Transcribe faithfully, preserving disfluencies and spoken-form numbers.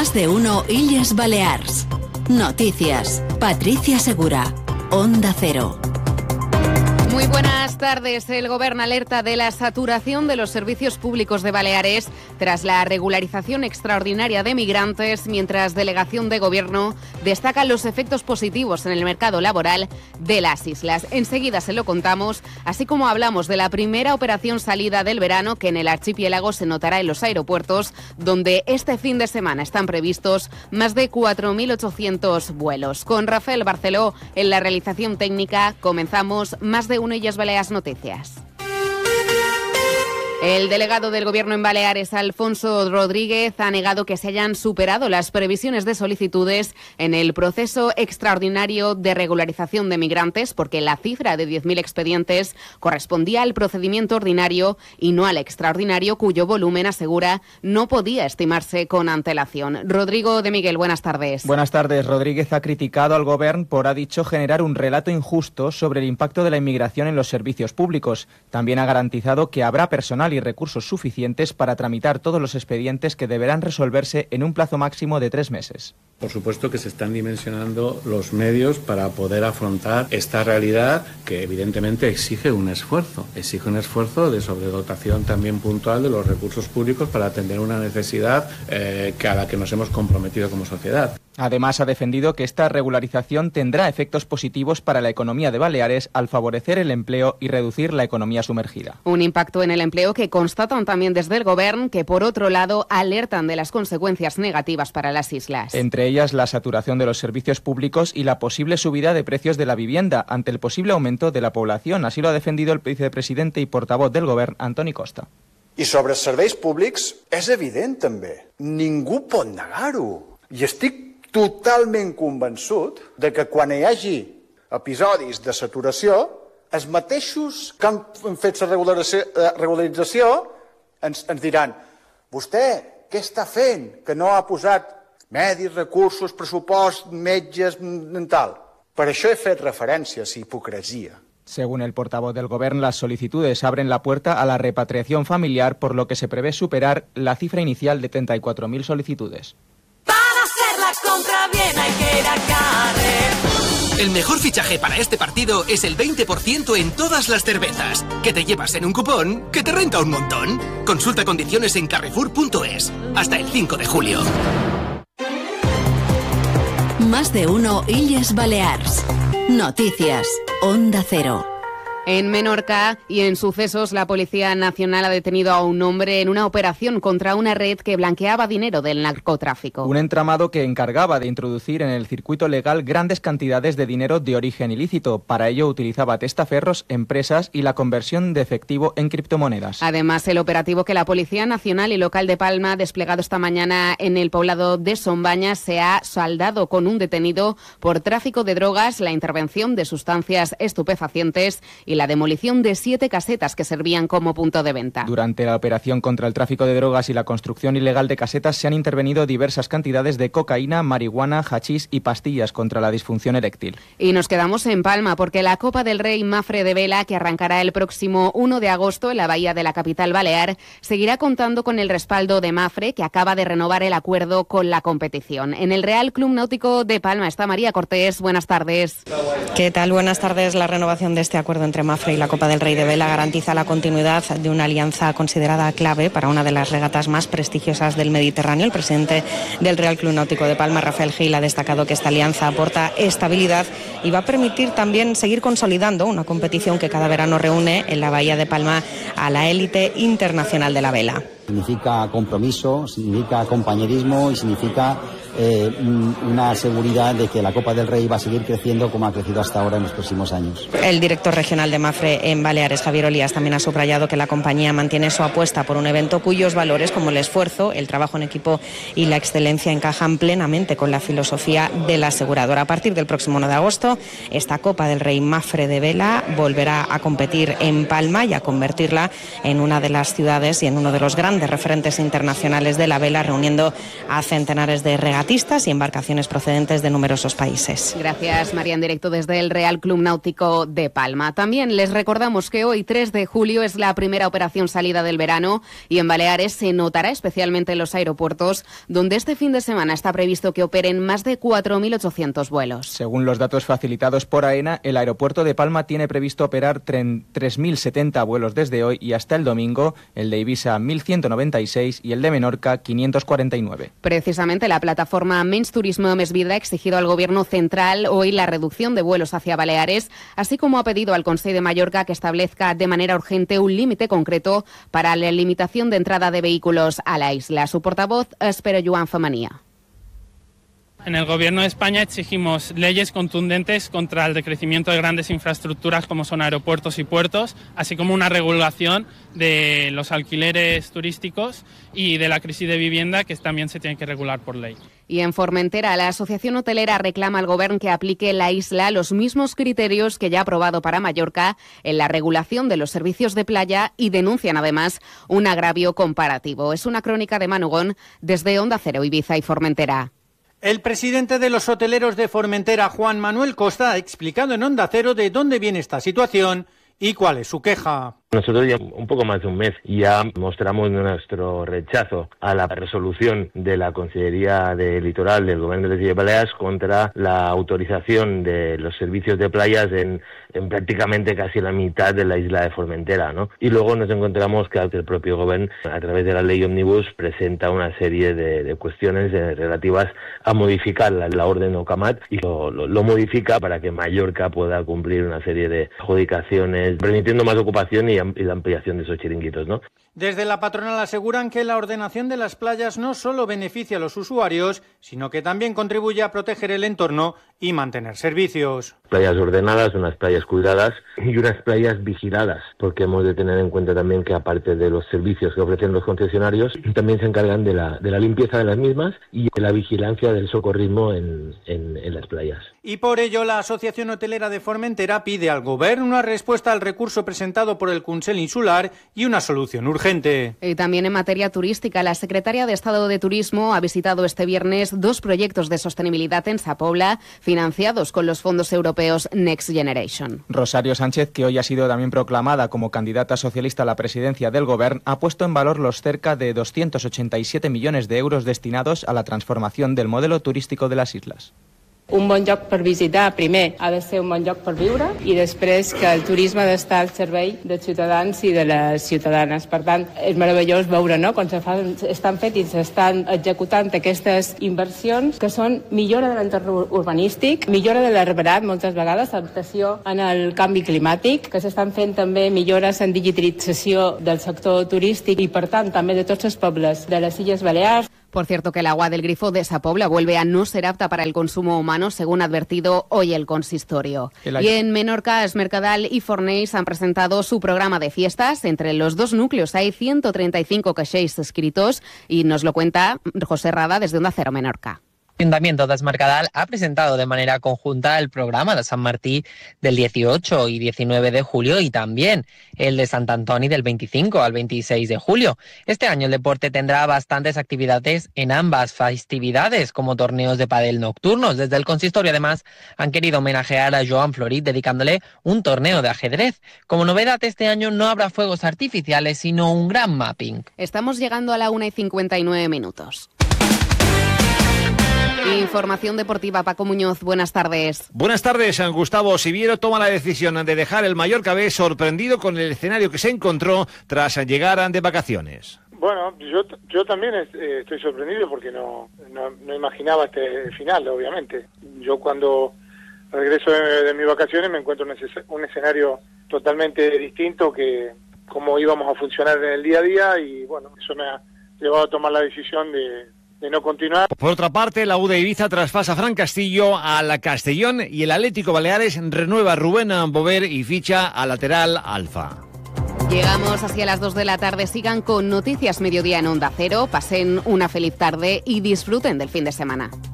Más de uno Illes Balears. Noticias. Patricia Segura. Onda Cero. Muy buenas tardes. El Gobierno alerta de la saturación de los servicios públicos de Baleares tras la regularización extraordinaria de migrantes, mientras Delegación de Gobierno destaca los efectos positivos en el mercado laboral de las islas. Enseguida se lo contamos, así como hablamos de la primera operación salida del verano que en el archipiélago se notará en los aeropuertos, donde este fin de semana están previstos más de cuatro mil ochocientos vuelos. Con Rafael Barceló en la realización técnica comenzamos Más de uno Illes Balears Noticias. El delegado del Gobierno en Baleares, Alfonso Rodríguez, ha negado que se hayan superado las previsiones de solicitudes en el proceso extraordinario de regularización de migrantes, porque la cifra de diez mil expedientes correspondía al procedimiento ordinario y no al extraordinario, cuyo volumen, asegura, no podía estimarse con antelación. Rodrigo de Miguel, buenas tardes. Buenas tardes. Rodríguez ha criticado al Gobierno por, ha dicho, generar un relato injusto sobre el impacto de la inmigración en los servicios públicos. También ha garantizado que habrá personal y recursos suficientes para tramitar todos los expedientes, que deberán resolverse en un plazo máximo de tres meses. Por supuesto que se están dimensionando los medios para poder afrontar esta realidad que evidentemente exige un esfuerzo, exige un esfuerzo de sobredotación también puntual de los recursos públicos para atender una necesidad eh, que a la que nos hemos comprometido como sociedad. Además, ha defendido que esta regularización tendrá efectos positivos para la economía de Baleares al favorecer el empleo y reducir la economía sumergida. Un impacto en el empleo que constatan también desde el Gobierno, que por otro lado alertan de las consecuencias negativas para las islas. Entre ellas la saturación de los servicios públicos y la posible subida de precios de la vivienda ante el posible aumento de la población. Así lo ha defendido el vicepresidente y portavoz del Gobierno, Antoni Costa. I sobre els serveis públics és evident també. Ningú pot negar-ho. I estic totalment convençut de que quan hi hagi episodis de saturació, els mateixos que han fet la regularització ens, ens diran: vostè què està fent que no ha posat medis, recursos, pressupost, metges, tal? Per això he fet referències a hipocresia. Según el portavoz del Gobierno, las solicitudes abren la puerta a la repatriación familiar, por lo que se prevé superar la cifra inicial de treinta y cuatro mil solicitudes. Compra bien, hay que ir a Carrefour. El mejor fichaje para este partido es el veinte por ciento en todas las cervezas, que te llevas en un cupón que te renta un montón. Consulta condiciones en carrefour punto es. Hasta el cinco de julio. Más de uno Illes Balears. Noticias. Onda Cero. En Menorca y en sucesos, la Policía Nacional ha detenido a un hombre en una operación contra una red que blanqueaba dinero del narcotráfico. Un entramado que encargaba de introducir en el circuito legal grandes cantidades de dinero de origen ilícito. Para ello utilizaba testaferros, empresas y la conversión de efectivo en criptomonedas. Además, el operativo que la Policía Nacional y Local de Palma ha desplegado esta mañana en el poblado de Sombaña se ha saldado con un detenido por tráfico de drogas, la intervención de sustancias estupefacientes y la demolición de siete casetas que servían como punto de venta. Durante la operación contra el tráfico de drogas y la construcción ilegal de casetas se han intervenido diversas cantidades de cocaína, marihuana, hachís y pastillas contra la disfunción eréctil. Y nos quedamos en Palma porque la Copa del Rey Mafre de Vela, que arrancará el próximo uno de agosto en la bahía de la capital balear, seguirá contando con el respaldo de Mafre, que acaba de renovar el acuerdo con la competición. En el Real Club Náutico de Palma está María Cortés. Buenas tardes. ¿Qué tal? Buenas tardes. La renovación de este acuerdo entre Mafre y la Copa del Rey de Vela garantiza la continuidad de una alianza considerada clave para una de las regatas más prestigiosas del Mediterráneo. El presidente del Real Club Náutico de Palma, Rafael Gil, ha destacado que esta alianza aporta estabilidad y va a permitir también seguir consolidando una competición que cada verano reúne en la bahía de Palma a la élite internacional de la vela. Significa compromiso, significa compañerismo y significa eh, una seguridad de que la Copa del Rey va a seguir creciendo como ha crecido hasta ahora en los próximos años. El director regional de Mafre en Baleares, Javier Olías, también ha subrayado que la compañía mantiene su apuesta por un evento cuyos valores, como el esfuerzo, el trabajo en equipo y la excelencia, encajan plenamente con la filosofía de la aseguradora. A partir del próximo uno de agosto, esta Copa del Rey Mafre de Vela volverá a competir en Palma y a convertirla en una de las ciudades y en uno de los grandes referentes internacionales de la vela, reuniendo a centenares de regatas regatistas y embarcaciones procedentes de numerosos países. Gracias, María, en directo desde el Real Club Náutico de Palma. También les recordamos que hoy, tres de julio, es la primera operación salida del verano y en Baleares se notará especialmente en los aeropuertos, donde este fin de semana está previsto que operen más de cuatro mil ochocientos vuelos. Según los datos facilitados por AENA, el aeropuerto de Palma tiene previsto operar tres mil setenta vuelos desde hoy y hasta el domingo, el de Ibiza mil ciento noventa y seis y el de Menorca quinientos cuarenta y nueve. Precisamente la plataforma Menys Turisme Més Vida ha exigido al Gobierno central hoy la reducción de vuelos hacia Baleares, así como ha pedido al Consell de Mallorca que establezca de manera urgente un límite concreto para la limitación de entrada de vehículos a la isla. Su portavoz es Pere Joan Femanía. En el Gobierno de España exigimos leyes contundentes contra el decrecimiento de grandes infraestructuras como son aeropuertos y puertos, así como una regulación de los alquileres turísticos y de la crisis de vivienda, que también se tiene que regular por ley. Y en Formentera, la Asociación Hotelera reclama al Gobierno que aplique en la isla los mismos criterios que ya ha aprobado para Mallorca en la regulación de los servicios de playa y denuncian además un agravio comparativo. Es una crónica de Manugón desde Onda Cero, Ibiza y Formentera. El presidente de los hoteleros de Formentera, Juan Manuel Costa, ha explicado en Onda Cero de dónde viene esta situación y cuál es su queja. Nosotros ya un poco más de un mes ya mostramos nuestro rechazo a la resolución de la Consellería de Litoral del Gobierno de las Illes Baleares contra la autorización de los servicios de playas en, en prácticamente casi la mitad de la isla de Formentera, ¿no? Y luego nos encontramos que el propio Gobierno, a través de la ley Omnibus, presenta una serie de, de cuestiones de, relativas a modificar la, la orden OCAMAT y lo, lo, lo modifica para que Mallorca pueda cumplir una serie de adjudicaciones, permitiendo más ocupación y y la ampliación de esos chiringuitos, ¿no? Desde la patronal aseguran que la ordenación de las playas no solo beneficia a los usuarios, sino que también contribuye a proteger el entorno y mantener servicios. Playas ordenadas, unas playas cuidadas y unas playas vigiladas, porque hemos de tener en cuenta también que aparte de los servicios que ofrecen los concesionarios, también se encargan de la, de la limpieza de las mismas y de la vigilancia del socorrismo en, en, en las playas. Y por ello la Asociación Hotelera de Formentera pide al Gobierno una respuesta al recurso presentado por el Consell Insular y una solución urgente. Y también en materia turística, la secretaria de Estado de Turismo ha visitado este viernes dos proyectos de sostenibilidad en Sa Pobla, financiados con los fondos europeos Next Generation. Rosario Sánchez, que hoy ha sido también proclamada como candidata socialista a la presidencia del Gobierno, ha puesto en valor los cerca de doscientos ochenta y siete millones de euros destinados a la transformación del modelo turístico de las islas. Un bon lloc per visitar, primer, ha de ser un bon lloc per viure i després que el turisme ha d'estar al servei dels ciutadans i de les ciutadanes. Per tant, és meravellós veure, no?, quan se fan, estan fet i s'estan executant aquestes inversions que són millora de l'entorn urbanístic, millora de l'arborat, moltes vegades, adaptació en el canvi climàtic, que s'estan fent també millores en digitalització del sector turístic i, per tant, també de tots els pobles de les Illes Balears. Por cierto, que el agua del grifo de Sa Pobla vuelve a no ser apta para el consumo humano, según ha advertido hoy el consistorio. El y en Menorca, Es Mercadal y Fornells han presentado su programa de fiestas. Entre los dos núcleos hay ciento treinta y cinco caixers escritos y nos lo cuenta José Rada desde Onda Cero Menorca. El Ayuntamiento de Es Mercadal ha presentado de manera conjunta el programa de San Martí del dieciocho y diecinueve de julio y también el de Sant Antoni del veinticinco al veintiséis de julio. Este año el deporte tendrá bastantes actividades en ambas festividades, como torneos de pádel nocturnos. Desde el consistorio, además, han querido homenajear a Joan Florit dedicándole un torneo de ajedrez. Como novedad, este año no habrá fuegos artificiales, sino un gran mapping. Estamos llegando a la una y cincuenta y nueve minutos. Información deportiva, Paco Muñoz, buenas tardes. Buenas tardes, Gustavo Siviero toma la decisión de dejar el Mallorca B sorprendido con el escenario que se encontró tras llegar de vacaciones. Bueno, yo yo también eh, estoy sorprendido porque no, no no imaginaba este final, obviamente. Yo cuando regreso de, de mis vacaciones me encuentro en un escenario totalmente distinto que cómo íbamos a funcionar en el día a día y bueno, eso me ha llevado a tomar la decisión de de no continuar. Por otra parte, la U de Ibiza traspasa a Fran Castillo a la Castellón y el Atlético Baleares renueva a Rubén Bover y ficha al lateral Alfa. Llegamos hacia las dos de la tarde. Sigan con Noticias Mediodía en Onda Cero. Pasen una feliz tarde y disfruten del fin de semana.